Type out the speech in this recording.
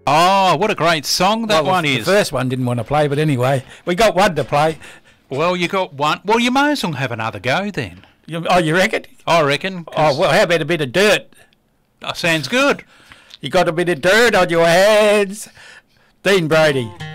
Oh, what a great song that one The is. first one didn't want to play, but anyway, we got one to play. Well, you got one. Well, you may as well have another go then. You reckon? I reckon. Oh, well, how about a bit of dirt? Sounds good. You got a bit of dirt on your hands. Dean Brady.